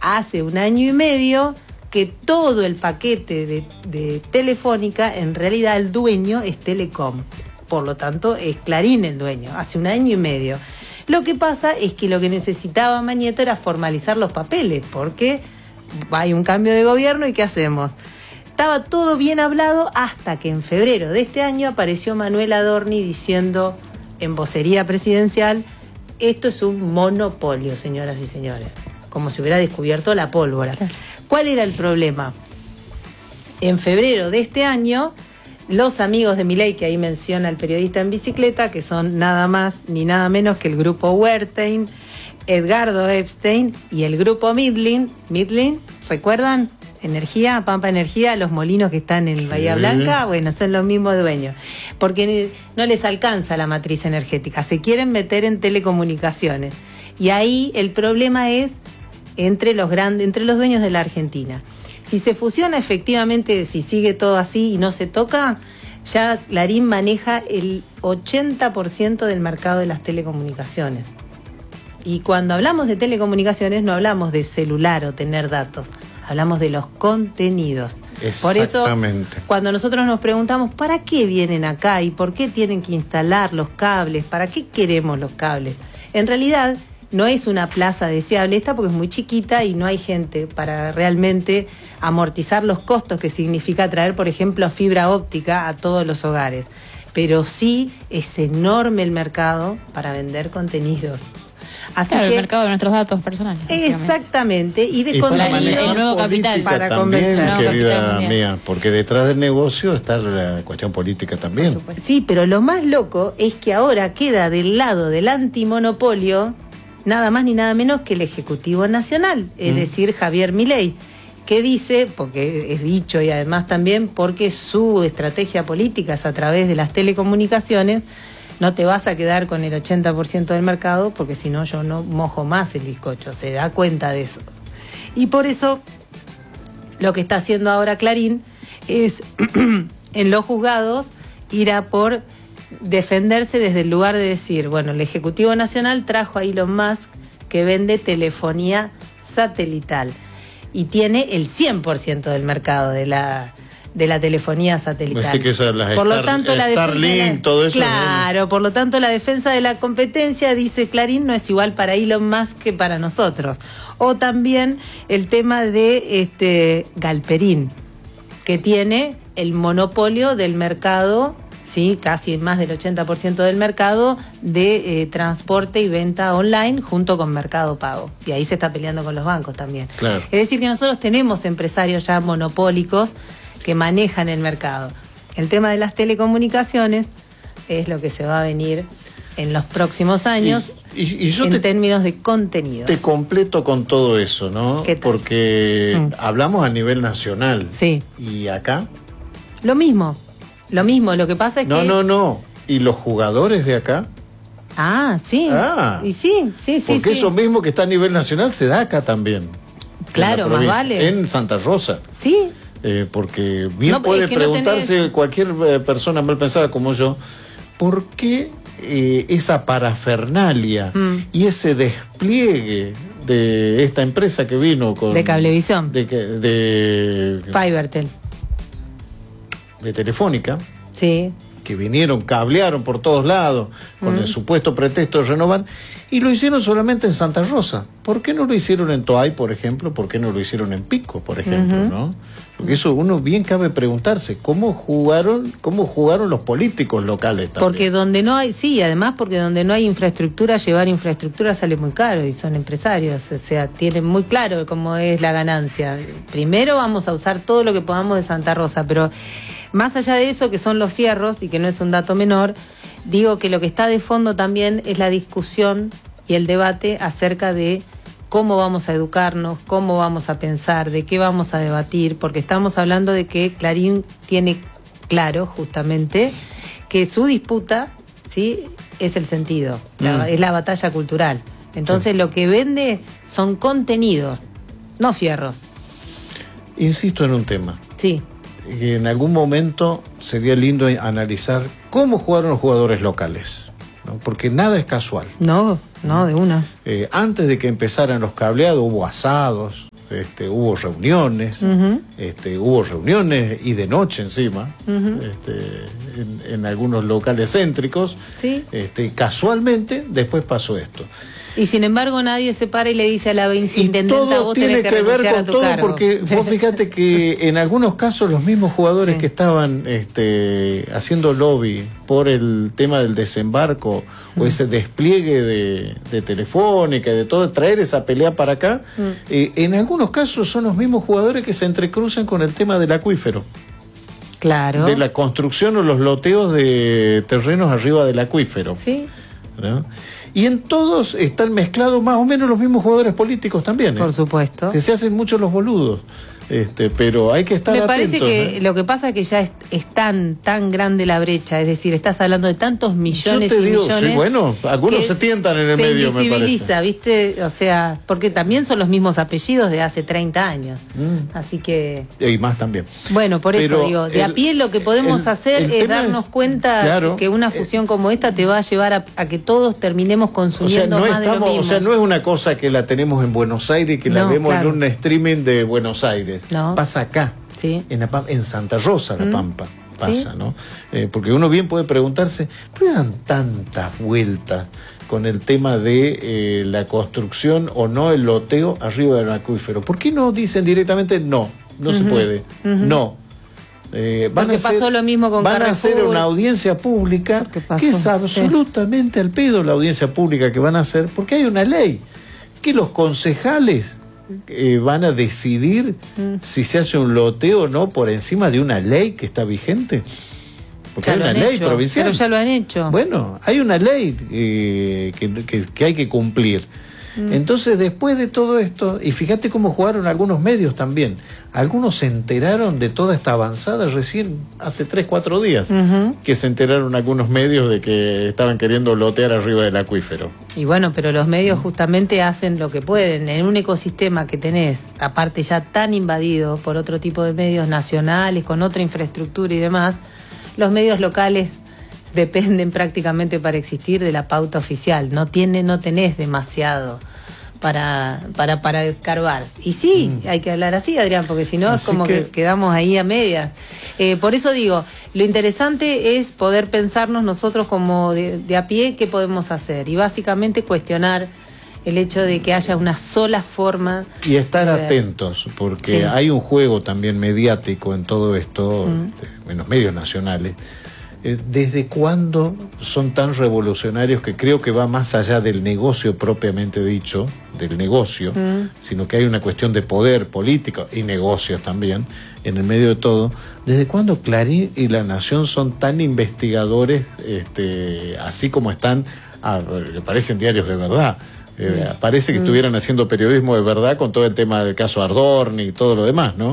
hace 1 año y medio que todo el paquete de Telefónica, en realidad el dueño es Telecom. Por lo tanto, es Clarín el dueño, hace 1 año y medio. Lo que pasa es que lo que necesitaba Mañeto era formalizar los papeles, porque hay un cambio de gobierno y ¿qué hacemos? Estaba todo bien hablado hasta que en febrero de este año apareció Manuel Adorni diciendo en vocería presidencial: esto es un monopolio, señoras y señores, como si hubiera descubierto la pólvora. Claro. ¿Cuál era el problema? En febrero de este año, los amigos de Milei, que ahí menciona el periodista en bicicleta, que son nada más ni nada menos que el grupo Wertheim, Edgardo Epstein y el grupo Midlin, ¿recuerdan? Energía, Pampa Energía, los molinos que están en Bahía Blanca, bueno, son los mismos dueños, porque no les alcanza la matriz energética, se quieren meter en telecomunicaciones, y ahí el problema es entre los dueños de la Argentina. Si se fusiona efectivamente, si sigue todo así y no se toca, ya Clarín maneja el 80% del mercado de las telecomunicaciones. Y cuando hablamos de telecomunicaciones no hablamos de celular o tener datos, hablamos de los contenidos. Por eso, cuando nosotros nos preguntamos ¿para qué vienen acá y por qué tienen que instalar los cables? ¿Para qué queremos los cables? En realidad no es una plaza deseable esta porque es muy chiquita y no hay gente para realmente amortizar los costos que significa traer, por ejemplo, fibra óptica a todos los hogares. Pero sí es enorme el mercado para vender contenidos. Así claro, que, el mercado de nuestros datos personales. Exactamente, y de contenido el nuevo capital para también, convencer. querida mía, porque detrás del negocio está la cuestión política también. Sí, pero lo más loco es que ahora queda del lado del antimonopolio nada más ni nada menos que el Ejecutivo Nacional, es decir, Javier Milei, que dice, porque es dicho y además también porque su estrategia política es a través de las telecomunicaciones: no te vas a quedar con el 80% del mercado porque si no yo no mojo más el bizcocho, se da cuenta de eso. Y por eso lo que está haciendo ahora Clarín es en los juzgados ir a por defenderse desde el lugar de decir, bueno, el Ejecutivo Nacional trajo a Elon Musk, que vende telefonía satelital y tiene el 100% del mercado de la telefonía satelital. Así que por lo tanto, la Starlink, todo eso. Claro, por lo tanto, la defensa de la competencia, dice Clarín, no es igual para Elon Musk que para nosotros. O también el tema de Galperín, que tiene el monopolio del mercado, sí, casi más del 80% del mercado de transporte y venta online junto con Mercado Pago. Y ahí se está peleando con los bancos también. Claro. Es decir, que nosotros tenemos empresarios ya monopólicos que manejan el mercado. El tema de las telecomunicaciones es lo que se va a venir en los próximos años y yo en términos de contenidos. Te completo con todo eso, ¿no? ¿Qué tal? Porque hablamos a nivel nacional. Sí. ¿Y acá? Lo mismo, lo que pasa es que... No. ¿Y los jugadores de acá? Ah, sí. Y sí. Porque eso mismo que está a nivel nacional se da acá también. Claro, más vale. En Santa Rosa. Sí. Porque bien puede preguntarse cualquier persona mal pensada como yo, ¿por qué esa parafernalia y ese despliegue de esta empresa que vino con... De Cablevisión. De Fibertel. De Telefónica. Sí. Que vinieron, cablearon por todos lados, con el supuesto pretexto de renovar, y lo hicieron solamente en Santa Rosa. ¿Por qué no lo hicieron en Toay, por ejemplo? ¿Por qué no lo hicieron en Pico, por ejemplo? ¿No? Porque eso uno bien cabe preguntarse, ¿cómo jugaron los políticos locales también? Porque donde no hay, sí, además porque donde no hay infraestructura, llevar infraestructura sale muy caro y son empresarios, o sea, tienen muy claro cómo es la ganancia. Primero vamos a usar todo lo que podamos de Santa Rosa, pero más allá de eso, que son los fierros y que no es un dato menor, digo que lo que está de fondo también es la discusión y el debate acerca de cómo vamos a educarnos, cómo vamos a pensar, de qué vamos a debatir, porque estamos hablando de que Clarín tiene claro justamente que su disputa, ¿sí?, es el sentido, es la batalla cultural. Entonces lo que vende son contenidos, no fierros. Insisto en un tema. Sí. Que en algún momento sería lindo analizar cómo jugaron los jugadores locales, ¿no? Porque nada es casual. No, de una. Antes de que empezaran los cableados hubo asados, hubo reuniones, hubo reuniones y de noche encima, en algunos locales céntricos. Sí. Casualmente después pasó esto. Y sin embargo nadie se para y le dice a la Y viceintendenta, todo vos tiene tenés que que ver renunciar con a tu todo, cargo. porque vos fíjate que en algunos casos los mismos jugadores Sí. que estaban haciendo lobby por el tema del desembarco o ese despliegue de Telefónica, de todo, traer esa pelea para acá, en algunos casos son los mismos jugadores que se entrecruzan con el tema del acuífero. Claro. De la construcción o los loteos de terrenos arriba del acuífero. Sí. ¿No? Y en todos están mezclados más o menos los mismos jugadores políticos también. Por supuesto. Que se hacen muchos los boludos. Pero hay que estar Me atentos. parece que lo que pasa es que ya es tan grande la brecha, es decir, estás hablando de tantos millones Yo te y digo, millones. sí, bueno, algunos que se tientan en el se medio, me invisibiliza, parece. ¿viste? O sea, porque también son los mismos apellidos de hace 30 años. Así que, Y más también. bueno, por eso Pero digo, de a pie lo que podemos hacer el es tema darnos es, cuenta claro, que una fusión como esta te va a llevar a que todos terminemos O sea, consumiendo no más de lo mismo. o sea, no es una cosa que la tenemos en Buenos Aires y que la No, vemos claro. en un streaming de Buenos Aires. No. Pasa acá. Sí. En Santa Rosa, La Pampa, pasa, Sí. ¿no? Porque uno bien puede preguntarse, ¿por qué dan tantas vueltas con el tema de la construcción o no el loteo arriba del acuífero? ¿Por qué no dicen directamente no se puede? No. Porque pasó lo mismo con van a hacer Carrefour. una audiencia pública Porque pasó, que es sí. absolutamente al pedo la audiencia pública que van a hacer, porque hay una ley que los concejales van a decidir si se hace un loteo o no por encima de una ley que está vigente. Porque Ya hay lo una han ley hecho, provincial. pero ya lo han hecho. Bueno, hay una ley que hay que cumplir. Entonces, después de todo esto, y fíjate cómo jugaron algunos medios también, algunos se enteraron de toda esta avanzada recién hace 3-4 días, que se enteraron algunos medios de que estaban queriendo lotear arriba del acuífero. Y bueno, pero los medios justamente hacen lo que pueden. En un ecosistema que tenés, aparte ya tan invadido por otro tipo de medios nacionales, con otra infraestructura y demás, los medios locales dependen prácticamente para existir de la pauta oficial. No tenés demasiado para escarbar. Y sí, hay que hablar así, Adrián, porque si no es como que quedamos ahí a medias. Por eso digo, lo interesante es poder pensarnos nosotros como de a pie qué podemos hacer. Y básicamente cuestionar el hecho de que haya una sola forma. Y estar de ver. atentos, porque Sí. hay un juego también mediático en todo esto, en los medios nacionales. ¿Desde cuándo son tan revolucionarios que creo que va más allá del negocio propiamente dicho, del negocio, sino que hay una cuestión de poder político y negocios también en el medio de todo? ¿Desde cuándo Clarín y La Nación son tan investigadores, así como están, parecen diarios de verdad? Parece que estuvieran haciendo periodismo de verdad con todo el tema del caso Adorni y todo lo demás, ¿no?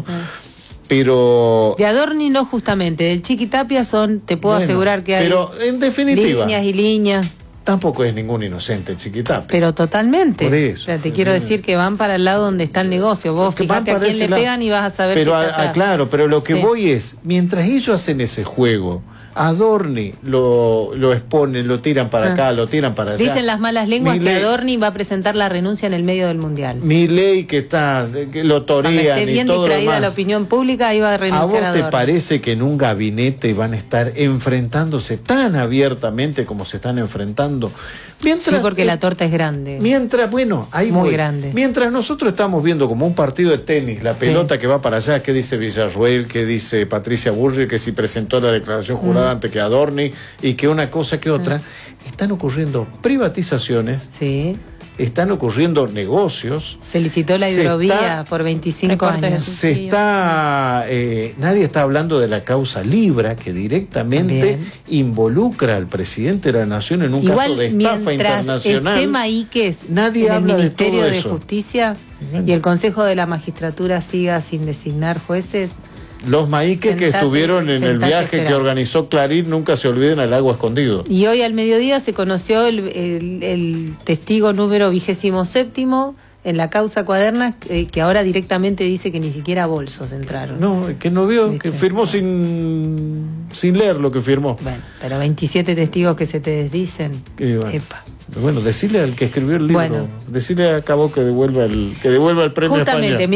Pero De Adorni no justamente, del Chiqui Tapia te puedo bueno, asegurar que hay pero en definitiva líneas y líneas, tampoco es ningún inocente el Chiquitapia. pero totalmente. Por eso. O sea, te quiero decir que van para el lado donde está el negocio. Vos Que van fíjate a para quién ese le lado. pegan y vas a saber pero que está atrás. claro, pero lo que Sí. voy es, mientras ellos hacen ese juego, Adorni lo exponen, lo tiran para acá, lo tiran para allá. Dicen las malas lenguas que Milei- Adorni va a presentar la renuncia en el medio del Mundial. Milei que está, que lo Cuando torean esté y bien todo lo distraída la demás. opinión pública, iba a ¿A renunciar vos a te Adorni. parece que en un gabinete van a estar enfrentándose tan abiertamente como se están enfrentando? Sí, porque la torta es grande. Mientras, bueno, ahí Muy voy. grande. Mientras nosotros estamos viendo como un partido de tenis, la pelota que va para allá, ¿qué dice Villarruel? ¿Qué dice Patricia Bullrich? Que si presentó la declaración jurada antes que Adorni, y que una cosa que otra, están ocurriendo privatizaciones, Sí. están ocurriendo negocios. Se licitó la Se hidrovía está- por 25 Recortes de años. Se está, nadie está hablando de la causa Libra, que directamente También. involucra al presidente de la Nación en un caso Igual, de estafa mientras internacional. esté Maíquez Nadie en el habla de Ministerio todo de eso. Justicia y el Consejo de la Magistratura siga sin designar jueces, Los maíques que Sentate- estuvieron en el sentate, viaje que espera. organizó Clarín, nunca se olviden al agua escondido. y hoy al mediodía se conoció el testigo número 27º en la causa Cuadernas, que ahora directamente dice que ni siquiera bolsos entraron. No, que no vio, ¿Viste? que firmó sin leer lo que firmó. Bueno, pero 27 testigos que se te desdicen. Y bueno. Epa. Bueno, decirle al que escribió el libro, Bueno. decirle a Cabo que devuelva el premio a España. Justamente,